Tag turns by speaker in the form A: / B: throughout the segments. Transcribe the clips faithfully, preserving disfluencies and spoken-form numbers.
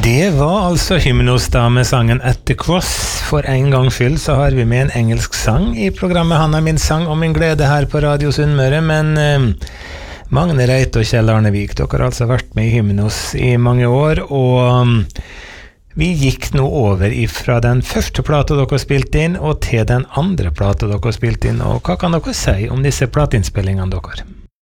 A: Det var altså Hymnos da med sangen At the Cross. For en gang skyld så har vi med en engelsk sang i programmet Han er min sang og min glede her på Radio Sunnmøre, men eh, Magne Reit og Kjell Arnevik, dere har altså vært med i Hymnos i mange år, og um, vi gikk nå over ifra den første plata dere spilte inn og til den andre plata dere spilte inn, og hva kan dere si om disse plateinnspillingene dere?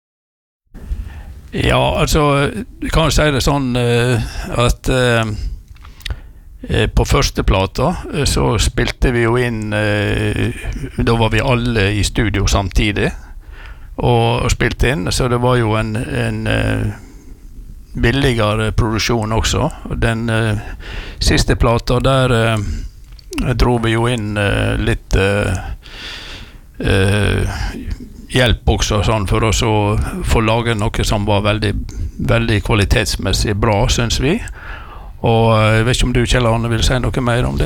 B: Ja, altså, jeg kan si det sånn uh, at uh, på første plata uh, så spilte vi jo inn, uh, da var vi alle i studio samtidig, og, og spilte inn, så det var jo en, en uh, billigere produksjon også. Den uh, siste plata, der uh, dro vi jo inn uh, litt uh, uh, hjelp også sånn, for oss å få lage noe som var veldig, veldig kvalitetsmessig bra, synes vi. Og jeg vet ikke om du, Kjell Arne, vil si noe mer om det?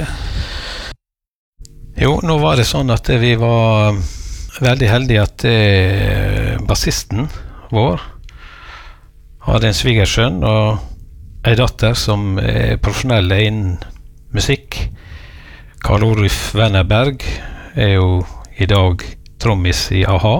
C: Jo, nå var det sånn at vi var veldig heldige at eh, bassisten vår hadde en svigersønn og en datter som er profesjonelle innen musikk. Karl Orif Wennerberg er jo i dag trommis i A-ha,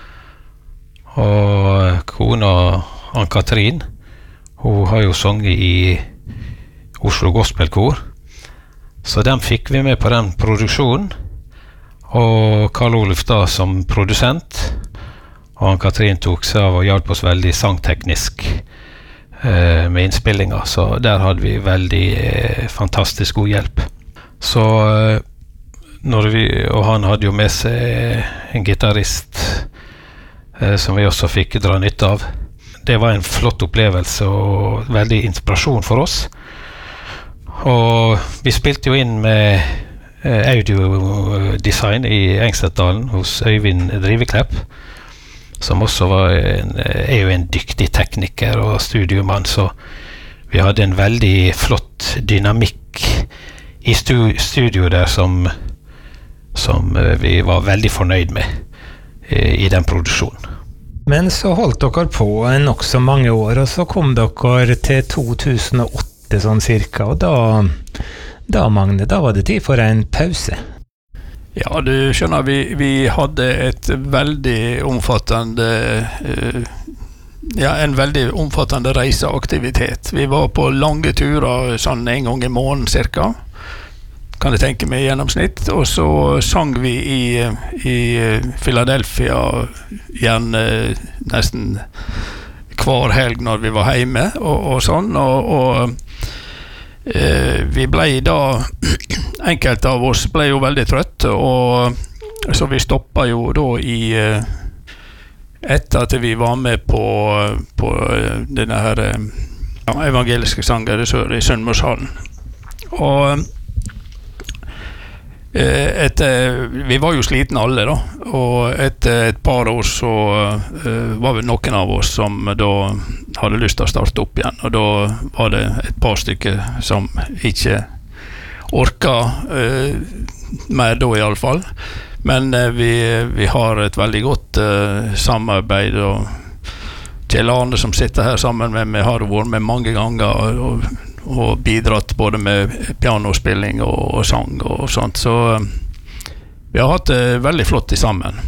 C: og kona Ann-Katrin, hun har jo sunget i Oslo Gospelkor, så dem fikk vi med på den produksjonen, og Karl Oluf da som produsent, og Ann-Katrin tok seg av og hjalp oss veldig sangteknisk eh, med innspillinger, så der hadde vi veldig eh, fantastisk god hjelp. Så eh, Når vi, og han hadde jo med seg en gitarist eh, som vi også fikk dra nytte av. Det var en flott opplevelse og veldig inspirasjon for oss. Og vi spilte jo inn med eh, audiodesign i Engstedtdalen hos Øyvind Driveklepp, som også var en, er jo en dyktig tekniker og studiomann, så vi hadde en veldig flott dynamikk i stu, studio der som som vi var veldig fornøyd med i den produksjonen.
A: Men så holdt dere på nok så mange år, og så kom dere til to tusen og åtte sånn cirka, og da, da Magne, da var det tid for en pause.
B: Ja, du skjønner, vi, vi hadde et veldig omfattende uh, ja, en veldig omfattende reiseaktivitet. Vi var på lange turer sånn en gang i måneden cirka, kan jeg tenke meg i gjennomsnitt, og så sang vi i, i Philadelphia gjerne nesten hver helg når vi var hjemme og, og sånn, og, og eh, vi ble da enkelte av oss ble jo veldig trøtte, og så vi stoppet jo da i etter at vi var med på, på denne her ja, evangeliske sanger i Sunnmørshallen, og etter, vi var jo sliten alle da, og etter et par år så uh, var det noen av oss som da hadde lyst til å starte opp igjen, og da var det et par stykker som ikke orket uh, mer da i alle fall, men uh, vi, vi har et veldig godt uh, samarbeid, og Kjell Arne som sitter her sammen med meg har vært med mange ganger og og bidratt både med pianospilling og, og sang og sånt, så um, vi har hatt det veldig flott i sammen.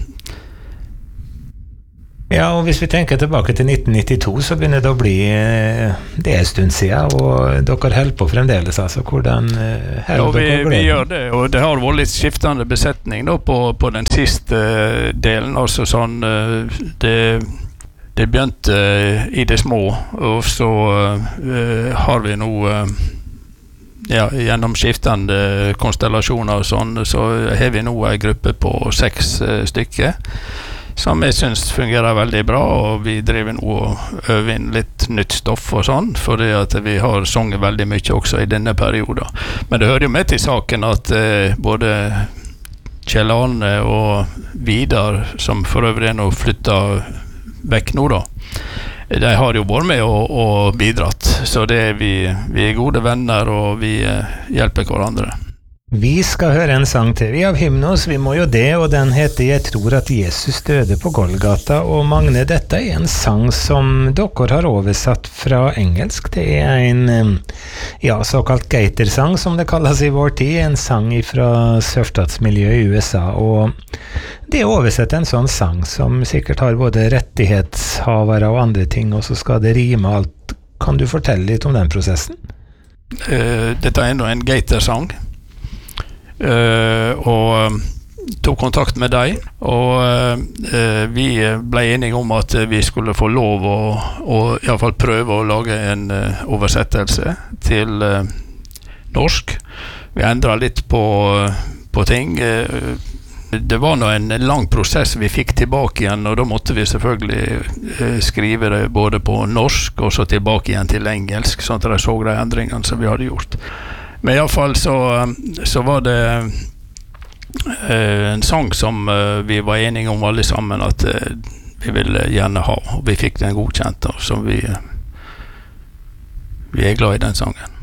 A: Ja, og hvis vi tenker tilbake til nitten nittito, så begynner det å bli det en stund siden, og dere holder på fremdeles, altså hvordan holder
B: ja, vi,
A: dere gleden?
B: Vi gjør det, og det har vært litt skiftende besetning da, på, på den siste delen, altså sånn det Det begynte uh, i det små, og så uh, har vi nå uh, ja, gjennom skiftende konstellasjoner og sånn, så har vi nå en gruppe på seks uh, stykker, som jeg synes fungerer veldig bra, og vi driver nå og øver inn litt nytt stoff og sånn, fordi at vi har sunget veldig mye også i denne perioden. Men det hører jo med til saken at uh, både Kjell Arne og Vidar, som for øvrig er nå flyttet vekk nå da, de har jo vært med og, og bidratt, så det er vi, vi er gode venner og vi eh, hjelper hverandre.
A: Vi skal høre en sang til vi av Hymnos, vi må jo det, og den heter Jeg tror at Jesus døde på Golgata, og Magne, dette er en sang som dere har oversatt fra engelsk. Det er en Ja, såkalt Gator-sang, som det kalles i vår tid, en sang fra sørstatsmiljøet i U S A, og det å oversette en sånn sang, som sikkert har både rettighetshavere og andre ting, og så skal det rime alt. Kan du fortelle litt om den prosessen?
B: Uh, dette er enda en Gator-sang, uh, og tok kontakt med deg, og uh, vi ble enige om at vi skulle få lov å, å i alle fall prøve å lage en uh, oversettelse til uh, norsk. Vi endret litt på, på ting. Uh, det var nå en lang prosess vi fikk tilbake igjen, og da måtte vi selvfølgelig uh, skrive det både på norsk og så tilbake igjen til engelsk, sånn at jeg så de endringene som vi hadde gjort. Men i alle fall så, så var det Uh, en sang som uh, vi var enige om alle sammen at uh, vi ville gjerne ha, og vi fikk den godkjent, så vi, uh, vi er glad i den sangen.